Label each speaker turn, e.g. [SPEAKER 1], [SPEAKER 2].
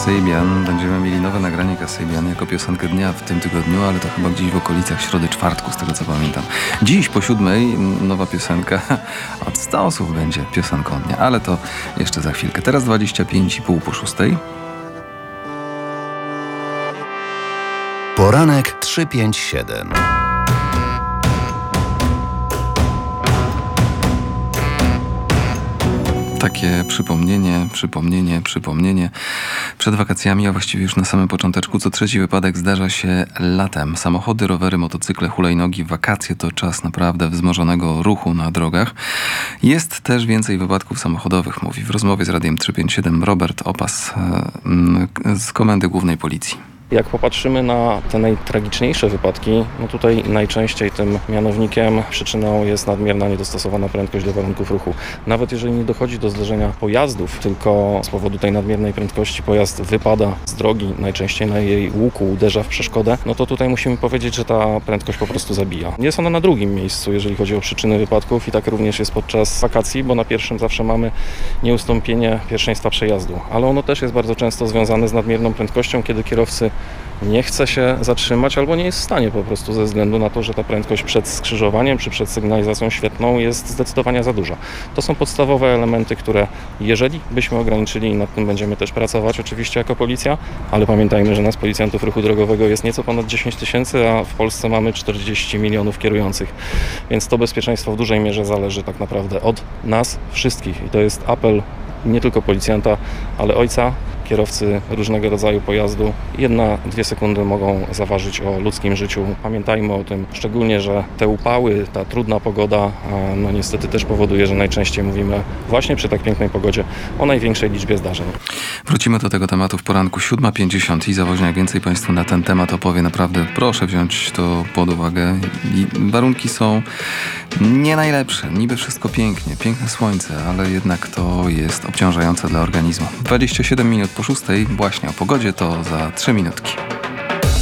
[SPEAKER 1] Kasabian. Będziemy mieli nowe nagranie Kasabian jako piosenkę dnia w tym tygodniu, ale to chyba gdzieś w okolicach środy, czwartku, z tego co pamiętam. Dziś po 7:00 nowa piosenka. Od 100 osób będzie piosenką dnia, ale to jeszcze za chwilkę. Teraz 25,5 po 6:00.
[SPEAKER 2] Poranek 357.
[SPEAKER 1] Takie przypomnienie przed wakacjami, a właściwie już na samym począteczku. Co trzeci wypadek zdarza się latem. Samochody, rowery, motocykle, hulajnogi. Wakacje to czas naprawdę wzmożonego ruchu na drogach. Jest też więcej wypadków samochodowych, mówi w rozmowie z Radiem 357 Robert Opas z Komendy Głównej Policji.
[SPEAKER 3] Jak popatrzymy na te najtragiczniejsze wypadki, no tutaj najczęściej tym mianownikiem, przyczyną jest nadmierna niedostosowana prędkość do warunków ruchu. Nawet jeżeli nie dochodzi do zderzenia pojazdów, tylko z powodu tej nadmiernej prędkości pojazd wypada z drogi, najczęściej na jej łuku uderza w przeszkodę, no to tutaj musimy powiedzieć, że ta prędkość po prostu zabija. Jest ona na drugim miejscu, jeżeli chodzi o przyczyny wypadków i tak również jest podczas wakacji, bo na pierwszym zawsze mamy nieustąpienie pierwszeństwa przejazdu, ale ono też jest bardzo często związane z nadmierną prędkością, kiedy kierowcy nie chce się zatrzymać albo nie jest w stanie po prostu ze względu na to, że ta prędkość przed skrzyżowaniem czy przed sygnalizacją świetlną jest zdecydowanie za duża. To są podstawowe elementy, które jeżeli byśmy ograniczyli i nad tym będziemy też pracować oczywiście jako policja, ale pamiętajmy, że nas policjantów ruchu drogowego jest nieco ponad 10 000, a w Polsce mamy 40 milionów kierujących, więc to bezpieczeństwo w dużej mierze zależy tak naprawdę od nas wszystkich i to jest apel nie tylko policjanta, ale ojca, kierowcy różnego rodzaju pojazdu. 1-2 sekundy mogą zaważyć o ludzkim życiu. Pamiętajmy o tym, szczególnie, że te upały, ta trudna pogoda, no niestety też powoduje, że najczęściej mówimy właśnie przy tak pięknej pogodzie o największej liczbie zdarzeń.
[SPEAKER 1] Wrócimy do tego tematu w poranku 7:50 i Zawoźniak więcej Państwu na ten temat opowie. Naprawdę proszę wziąć to pod uwagę. I warunki są nie najlepsze. Niby wszystko pięknie, piękne słońce, ale jednak to jest obciążające dla organizmu. 27 minut po 6:00, właśnie o pogodzie to za 3 minutki.